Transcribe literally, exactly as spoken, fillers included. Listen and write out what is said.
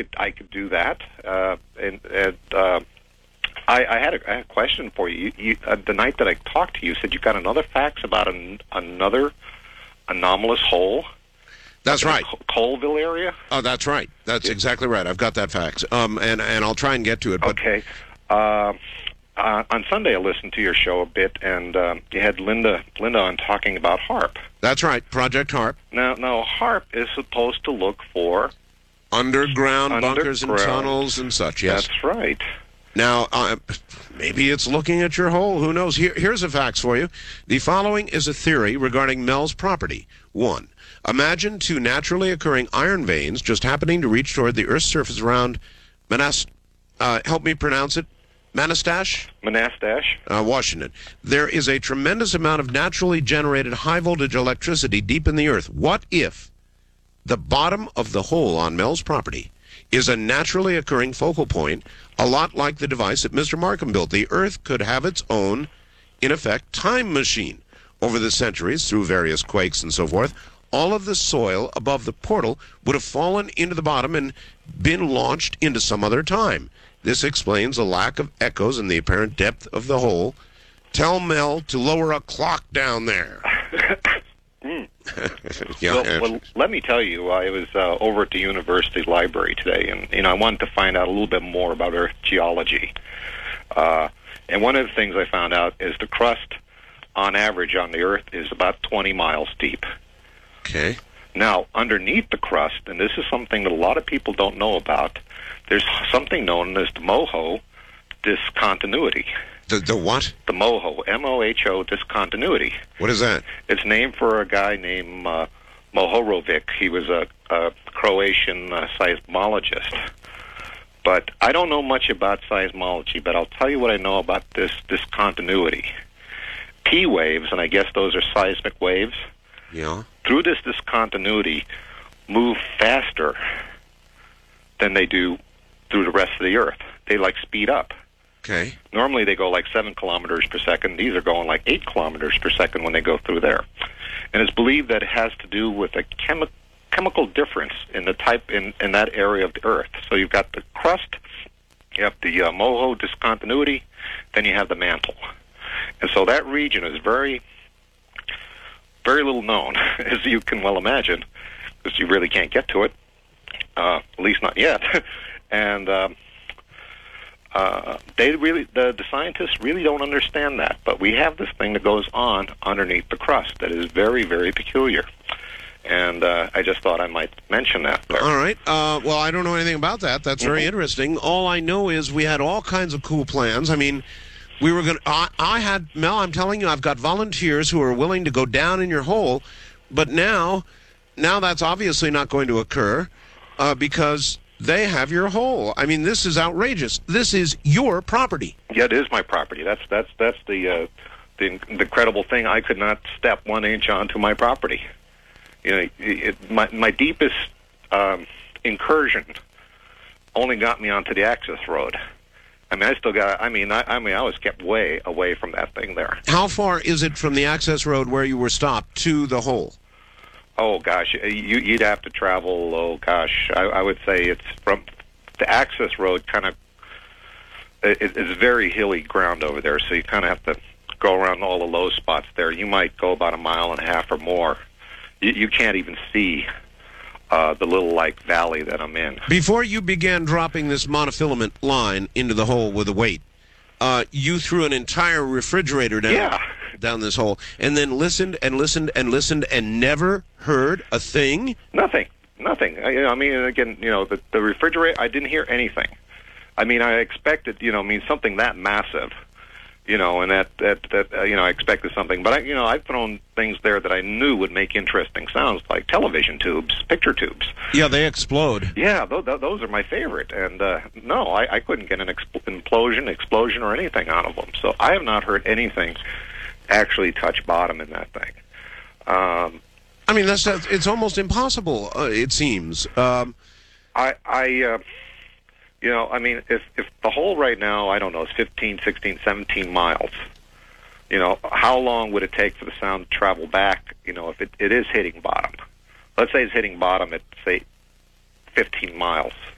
could I could do that. Uh, and and uh, I, I, had a, I had a question for you. you, you uh, the night that I talked to you, you said you got another fax about an, another anomalous hole. That's right. Colville area? Oh, that's right. That's yeah. exactly right. I've got that fax. Um, and, and I'll try and get to it. But... Okay. Uh, uh, on Sunday, I listened to your show a bit, and um, you had Linda Linda on talking about HARP. That's right. Project HARP. Now, now HARP is supposed to look for... Underground, underground bunkers and tunnels and such, yes. That's right. Now, uh, maybe it's looking at your hole. Who knows? Here, here's a fax for you. The following is a theory regarding Mel's property. One. Imagine two naturally occurring iron veins just happening to reach toward the Earth's surface around Manas... Uh, help me pronounce it. Manastash? Manastash. Uh, Washington. There is a tremendous amount of naturally generated high-voltage electricity deep in the Earth. What if the bottom of the hole on Mel's property is a naturally occurring focal point, a lot like the device that Mister Markham built? The Earth could have its own, in effect, time machine. Over the centuries, through various quakes and so forth, all of the soil above the portal would have fallen into the bottom and been launched into some other time. This explains the lack of echoes and the apparent depth of the hole. Tell Mel to lower a clock down there. mm. yeah. well, well, let me tell you, I was uh, over at the university library today, and you know, I wanted to find out a little bit more about Earth geology. Uh, and one of the things I found out is the crust, on average, on the Earth is about twenty miles deep. Okay. Now, underneath the crust, and this is something that a lot of people don't know about, there's something known as the MOHO discontinuity. The the what? The MOHO, M O H O discontinuity. What is that? It's named for a guy named uh, Mohorovic. He was a, a Croatian uh, seismologist. But I don't know much about seismology, but I'll tell you what I know about this discontinuity. P waves, and I guess those are seismic waves, yeah. through this discontinuity, move faster than they do through the rest of the Earth. They, like, speed up. Okay. Normally they go like seven kilometers per second. These are going like eight kilometers per second when they go through there. And it's believed that it has to do with a chemi- chemical difference in the type in, in that area of the Earth. So you've got the crust, you have the uh, MOHO discontinuity, then you have the mantle. And so that region is very, very little known, as you can well imagine, because you really can't get to it, uh, at least not yet. and um, uh, they really, the, the scientists really don't understand that. But we have this thing that goes on underneath the crust that is very, very peculiar. And uh, I just thought I might mention that there. All right. Uh, well, I don't know anything about that. That's very mm-hmm. interesting. All I know is we had all kinds of cool plans. I mean, we were going to, I, I had, Mel, I'm telling you, I've got volunteers who are willing to go down in your hole. But now, now that's obviously not going to occur uh, because they have your hole. I mean, this is outrageous. This is your property. Yeah, it is my property. That's that's that's the uh, the, the incredible thing. I could not step one inch onto my property. You know, it, my my deepest um, incursion only got me onto the access road. I mean, I still got. I mean, I, I mean, I was kept way away from that thing there. How far is it from the access road where you were stopped to the hole? Oh gosh, you, you'd have to travel. Oh gosh, I, I would say it's from the access road. Kind of, it, it's very hilly ground over there, so you kind of have to go around all the low spots there. You might go about a mile and a half or more. You, you can't even see uh, the little like valley that I'm in. Before you began dropping this monofilament line into the hole with a weight, uh, you threw an entire refrigerator down. Yeah. down this hole, and then listened and listened and listened and never heard a thing? Nothing. Nothing. I, I mean, again, you know, the, the refrigerator, I didn't hear anything. I mean, I expected, you know, I mean, something that massive, you know, and that, that, that uh, you know, I expected something. But, I, you know, I've thrown things there that I knew would make interesting sounds, like television tubes, picture tubes. Yeah, they explode. Yeah, th- th- those are my favorite. And, uh, no, I, I couldn't get an exp- implosion, explosion, or anything out of them. So I have not heard anything actually touch bottom in that thing. Um, I mean, that's, that's it's almost impossible. Uh, it seems. Um, I, I, uh, you know, I mean, if if the hole right now, I don't know, is fifteen, sixteen, seventeen miles. You know, how long would it take for the sound to travel back? You know, if it, it is hitting bottom, let's say it's hitting bottom at say fifteen miles.